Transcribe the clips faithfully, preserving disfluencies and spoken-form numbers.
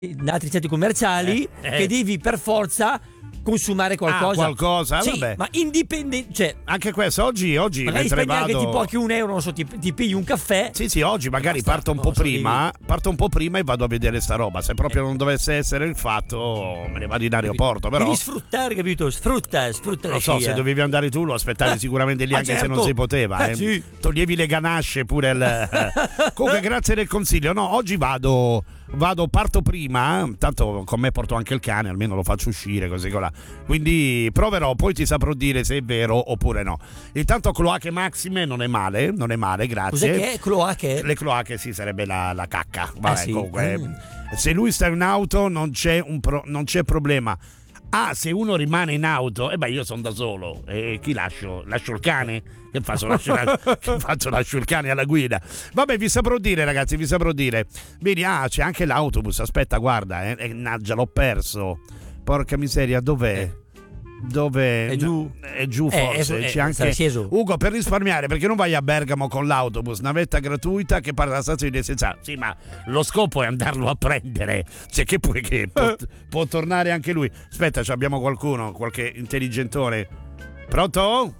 in altri centri commerciali eh, eh. che devi per forza consumare qualcosa. Ah, qualcosa, sì, vabbè. ma indipendente, cioè anche questo oggi, oggi magari mentre spendi vado... anche tipo anche un euro, non so, ti, ti pigli un caffè. Sì, sì, oggi magari parto un po' prima, parto un po' prima e vado a vedere sta roba. Se proprio non dovesse essere il fatto, me ne vado in aeroporto, però devi sfruttare, capito? Sfrutta, sfrutta la non so, scia. se dovevi andare tu lo aspettavi sicuramente lì, Ah, anche certo. se non si poteva, Eh, eh. sì. Toglievi le ganasce pure il... Comunque grazie del consiglio. No, oggi vado vado parto prima, tanto con me porto anche il cane, almeno lo faccio uscire così colà. Quindi proverò, poi ti saprò dire se è vero oppure no. Intanto cloache maxime non è male, non è male, grazie. Cos'è che è? Cloache? Le cloache sì, sarebbe la, la cacca. Vabbè, Ah, sì. comunque Mm. se lui sta in auto non c'è un pro, non c'è problema. Ah, se uno rimane in auto, e eh beh, io sono da solo. E chi lascio? Lascio il cane? Che faccio? Lascio, che faccio? Lascio il cane alla guida. Vabbè, vi saprò dire, ragazzi, vi saprò dire. Vedi, ah, c'è anche l'autobus. Aspetta, guarda, eh, eh, naggia, l'ho perso. Porca miseria, dov'è? Eh. Dove È giù. È giù Eh, forse. è- è- C'è anche sarà sceso. Ugo, per risparmiare, perché non vai a Bergamo con l'autobus, navetta gratuita che parte dalla stazione di Desenzano. Sì, ma lo scopo è andarlo a prendere. Cioè, che poi che può, può tornare anche lui. Aspetta, ci abbiamo qualcuno, qualche intelligentore. Pronto?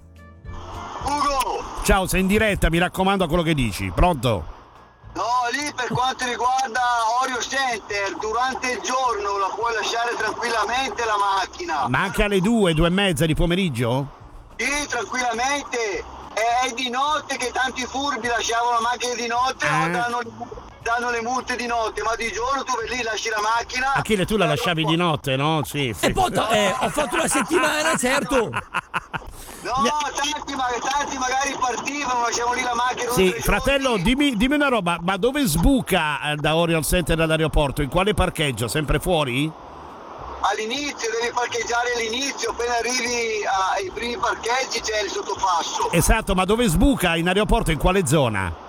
Ugo! Ciao, sei in diretta, mi raccomando a quello che dici. Pronto? No, lì per quanto riguarda Orio Center, durante il giorno la puoi lasciare tranquillamente la macchina. Ma anche alle due, due e mezza di pomeriggio? Sì, tranquillamente. È, è di notte che tanti furbi lasciavano la macchina di notte, Eh. no, danno, danno le multe di notte, ma di giorno tu vai lì, lasci la macchina. Achille, tu la lasciavi di notte, no? Sì, sì. E poi eh, ho fatto una settimana, certo. No, tanti, ma, tanti magari partivano, lasciavano lì la macchina. Sì, due, tre fratello, giorni. dimmi, dimmi una roba, ma dove sbuca eh, da Orion Center dall'aeroporto? In quale parcheggio? Sempre fuori? All'inizio devi parcheggiare all'inizio, appena arrivi ai primi parcheggi c'è il sottopasso. Esatto, ma dove sbuca in aeroporto? In quale zona?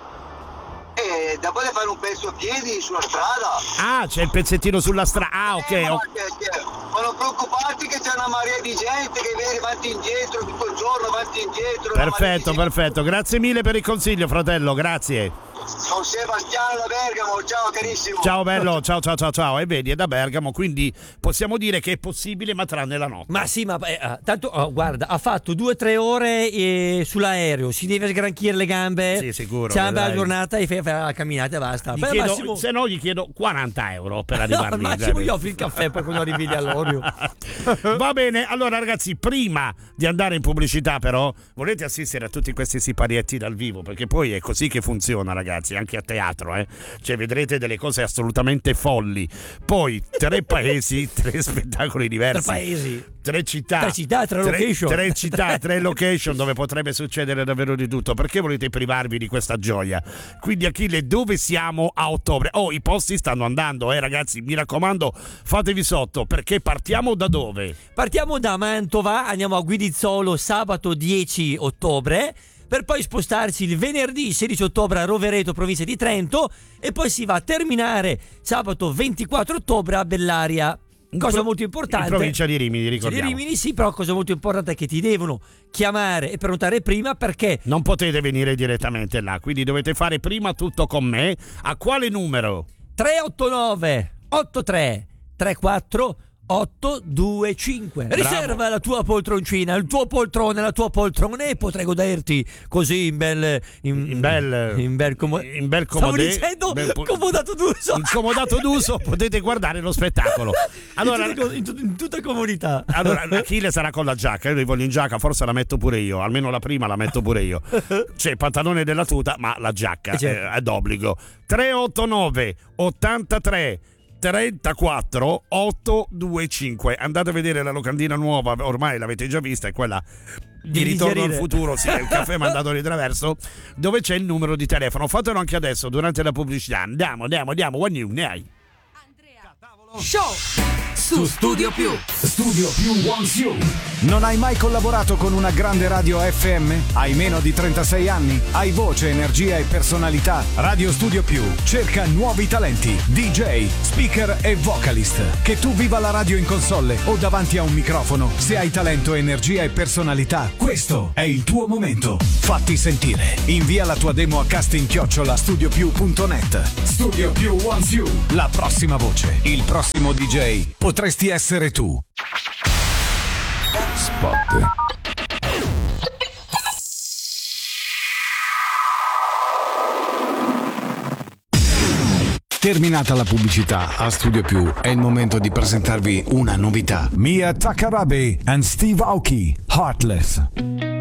E dopo devi fare un pezzo a piedi sulla strada. Ah, c'è il pezzettino sulla strada. Ah, ok. Eh, ok. ma, che- che- ma non preoccuparti che c'è una marea di gente che vedi avanti e indietro tutto il giorno, avanti e indietro. una marea Perfetto, di gente. perfetto. Grazie mille per il consiglio, fratello. Grazie. Sono Sebastiano da Bergamo, ciao carissimo. Ciao bello, ciao ciao ciao ciao. E vedi, è da Bergamo, quindi possiamo dire che è possibile, ma tranne la notte. Ma sì, ma eh, eh, tanto oh, guarda, ha fatto due o tre ore eh, sull'aereo, si deve sgranchire le gambe. Sì, sicuro, C'è una bella dai. giornata e fa fa la camminata e basta. Gli Poi al chiedo- massimo, Se no gli chiedo quaranta euro per no, arrivare al lì. massimo dai. gli offri il caffè poi quando arrivi lì all'Orio. Va bene, allora ragazzi, prima di andare in pubblicità però volete assistere a tutti questi siparietti dal vivo, perché poi è così che funziona, ragazzi, anche a teatro, eh? Cioè vedrete delle cose assolutamente folli. Poi tre paesi, tre spettacoli diversi. Tre paesi. Tre città, Tre città, tre location. tre città, tre location dove potrebbe succedere davvero di tutto. Perché volete privarvi di questa gioia? Quindi Achille, dove siamo a ottobre? Oh, i posti stanno andando, eh ragazzi, mi raccomando, fatevi sotto, perché partiamo da dove? Partiamo da Mantova, andiamo a Guidizzolo sabato dieci ottobre, per poi spostarci il venerdì sedici ottobre a Rovereto, provincia di Trento, e poi si va a terminare sabato ventiquattro ottobre a Bellaria. Cosa Pro- molto importante. In provincia di Rimini, Di ricordiamo. Rimini sì, però cosa molto importante è che ti devono chiamare e prenotare prima, perché Non potete venire direttamente là, quindi dovete fare prima tutto con me. A quale numero? tre otto nove otto tre tre quattro otto due cinque. Riserva la tua poltroncina, il tuo poltrone, la tua poltrona, e potrai goderti così in bel in, In bel in bel como- in bel Stavo comodè- dicendo bel po- comodato d'uso. In comodato d'uso potete guardare lo spettacolo. Allora, in, tutta, in tut- in tutta comodità. allora Achille sarà con la giacca, io li voglio in giacca, forse la metto pure io, almeno la prima la metto pure io. C'è il pantalone della tuta, ma la giacca Eh, certo. eh, è d'obbligo. tre otto nove ottantatré trentaquattro ottocentoventicinque. Andate a vedere la locandina nuova, ormai l'avete già vista, è quella di Di Ritorno al digerire. futuro, sì, è il caffè mandato di traverso, dove c'è il numero di telefono. Fatelo anche adesso durante la pubblicità. Andiamo, andiamo, andiamo. One new, dai. Show su Studio Più. Studio Più One Show Non hai mai collaborato con una grande radio F M? Hai meno di trentasei anni? Hai voce, energia e personalità? Radio Studio Più cerca nuovi talenti, D J, speaker e vocalist. Che tu viva la radio in console o davanti a un microfono, se hai talento, energia e personalità, questo è il tuo momento. Fatti sentire. Invia la tua demo a casting chiocciola studio più punto net. Studio Più wants you. La prossima voce, il prossimo D J potresti essere tu. Spot. Terminata la pubblicità, a Studio Più è il momento di presentarvi una novità. Mia Takarabe and Steve Aoki, Heartless.